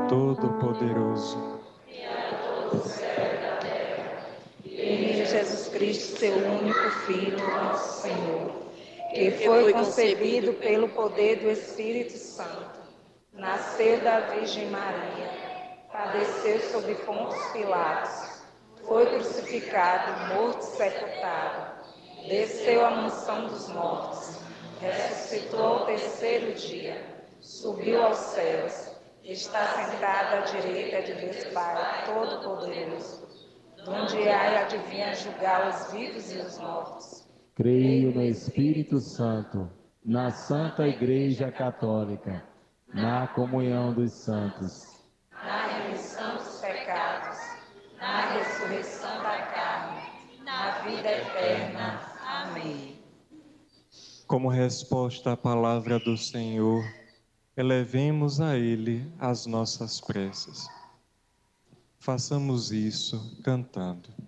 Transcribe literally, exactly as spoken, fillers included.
Todo-Poderoso, em Jesus Cristo, seu único Filho, nosso Senhor, que foi concebido pelo poder do Espírito Santo, nasceu da Virgem Maria, padeceu sob Pôncio Pilatos, foi crucificado, morto e sepultado, desceu à mansão dos mortos, ressuscitou ao terceiro dia, subiu aos céus, está sentado à direita de Deus Pai Todo-Poderoso, donde há e adivinha julgar os vivos e os mortos. Creio no Espírito Santo, na Santa Igreja Católica, na comunhão dos santos, Na remissão dos pecados, na ressurreição da carne, na vida eterna. Amém. como resposta à palavra do Senhor, elevemos a Ele as nossas preces. Façamos isso cantando.